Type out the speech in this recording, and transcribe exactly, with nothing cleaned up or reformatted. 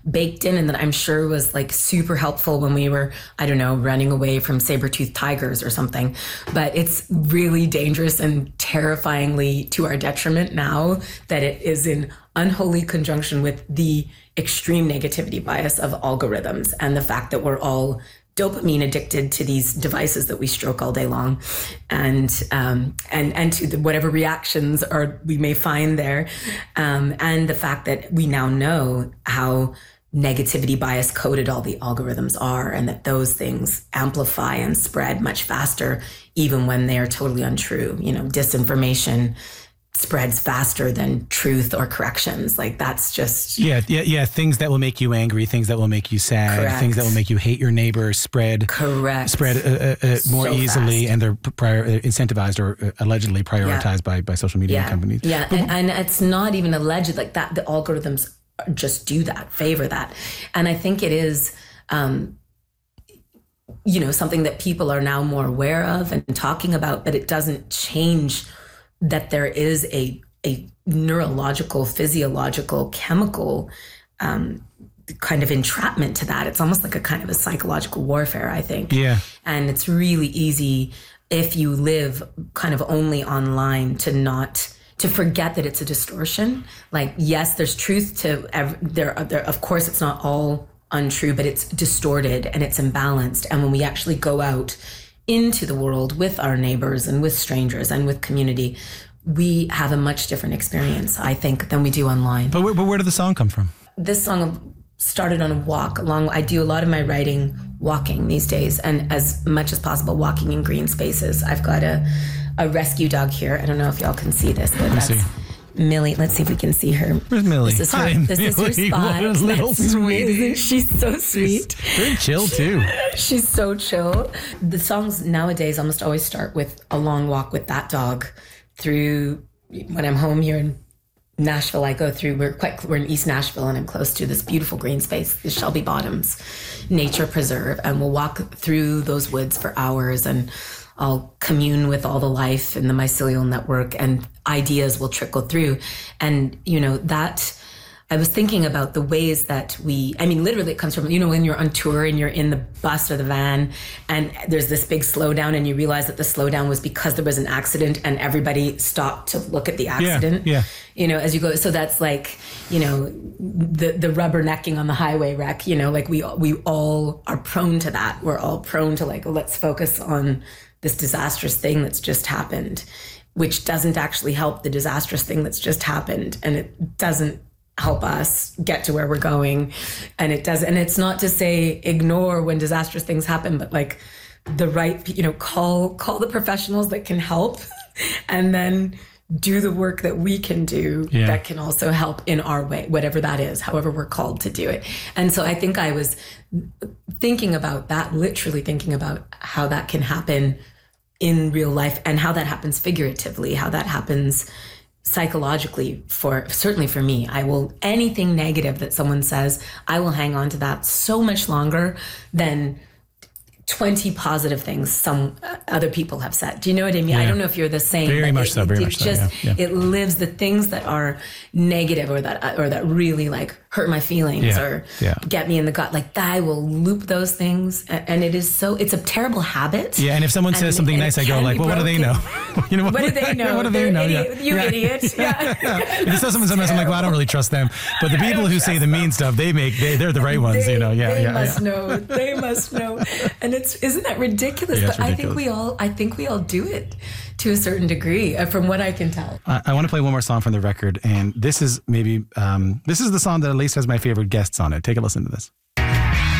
baked in and that I'm sure was like super helpful when we were, I don't know, running away from saber-toothed tigers or something. But it's really dangerous and terrifyingly to our detriment now that it is in unholy conjunction with the extreme negativity bias of algorithms and the fact that we're all dopamine addicted to these devices that we stroke all day long, and um, and and to the, whatever reactions are we may find there, um, and the fact that we now know how negativity bias coded all the algorithms are, and that those things amplify and spread much faster, even when they are totally untrue. You know, disinformation spreads faster than truth or corrections. Like that's just yeah yeah yeah things that will make you angry, things that will make you sad, correct. Things that will make you hate your neighbor spread correct spread uh, uh, more so easily fast. And they're prior uh, incentivized or uh, allegedly prioritized yeah. by by social media yeah. companies. Yeah, and, and it's not even alleged like that. The algorithms just do that, favor that, and I think it is um you know something that people are now more aware of and talking about, but it doesn't change that there is a a neurological, physiological, chemical um, kind of entrapment to that. It's almost like a kind of a psychological warfare, I think. Yeah. And it's really easy if you live kind of only online to not to forget that it's a distortion. Like, yes, there's truth to ev- there. There, of course, it's not all untrue, but it's distorted and it's imbalanced. And when we actually go out into the world with our neighbors and with strangers and with community, we have a much different experience, I think, than we do online. But where, but where did the song come from? This song started on a walk along. I do a lot of my writing walking these days, and as much as possible walking in green spaces. I've got a, a rescue dog here. I don't know if y'all can see this, but Let me that's see. Millie. Let's see if we can see her. Where's Millie? This is her, Hi, this is her Millie. spot. What a little That's sweetie. amazing. She's so sweet. Very chill too. She's so chill. The songs nowadays almost always start with a long walk with that dog through, when I'm home here in Nashville, I go through, we're quite, we're in East Nashville and I'm close to this beautiful green space, the Shelby Bottoms Nature Preserve. And we'll walk through those woods for hours and I'll commune with all the life in the mycelial network and ideas will trickle through. And, you know, that I was thinking about the ways that we, I mean, literally it comes from, you know, when you're on tour and you're in the bus or the van and there's this big slowdown and you realize that the slowdown was because there was an accident and everybody stopped to look at the accident. Yeah, yeah. You know, as you go, so that's like, you know, the the rubbernecking on the highway wreck, you know, like we we all are prone to that. We're all prone to like, let's focus on this disastrous thing that's just happened, which doesn't actually help the disastrous thing that's just happened. And it doesn't help us get to where we're going. And it does. And it's not to say ignore when disastrous things happen, but like the right, you know, call, call the professionals that can help and then do the work that we can do yeah. that can also help in our way, whatever that is, however we're called to do it. And so I think I was thinking about that, literally thinking about how that can happen in real life and how that happens figuratively, how that happens psychologically for, certainly for me. I will, anything negative that someone says, I will hang on to that so much longer than twenty positive things some other people have said. Do you know what I mean? Yeah. I don't know if you're the same. Very much it, so. Very it much just, so. Yeah. Yeah. It lives the things that are negative or that or that really like hurt my feelings yeah. or yeah. get me in the gut. Like that, I will loop those things, and, and it is so. It's a terrible habit. Yeah, and if someone and, says something nice, I go like, "Well, what do they know? you know, what, what do they know? what do they know? Idiot, yeah. You yeah. idiot! Yeah. yeah. If you say something sometimes, I'm like, "Well, I don't really trust them." But the people who say the mean stuff, they make they, they're the right ones. They, you know, yeah, they yeah. must yeah. know. They must know. And it's isn't that ridiculous? Yeah, but ridiculous. I think we all I think we all do it to a certain degree, uh, from what I can tell. I, I want to play one more song from the record, and this is maybe um, this is the song that at least has my favorite guests on it. Take a listen to this.